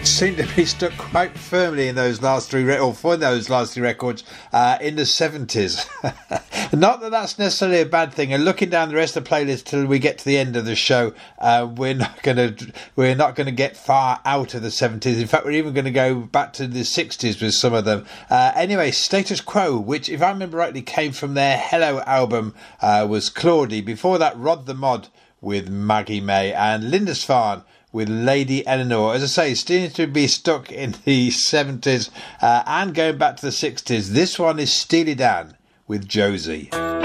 Seem to be stuck quite firmly in those last three records in the 70s. Not that that's necessarily a bad thing. And looking down the rest of the playlist till we get to the end of the show, we're not gonna get far out of the 70s. In fact, we're even going to go back to the 60s with some of them. Anyway, Status Quo, which, if I remember rightly, came from their Hello album, was Claudie. Before that, Rod the Mod with Maggie May, and Lindisfarne with Lady Eleanor. As I say, still to be stuck in the 70s and going back to the 60s. This one is Steely Dan with Josie.